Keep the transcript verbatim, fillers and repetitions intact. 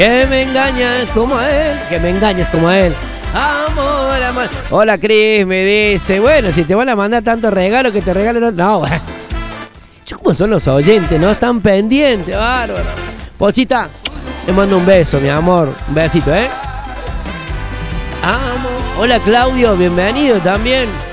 Que me engañas como a él. Que me engañes como a él. Amor, amor. Hola, Cris, me dice. Bueno, si te van a mandar tantos regalos que te regalen. No, bueno. Yo como son los oyentes, ¿no? Están pendientes, bárbaro. Pochita, te mando un beso, mi amor. Un besito, ¿eh? Amo. Hola, Claudio, bienvenido también.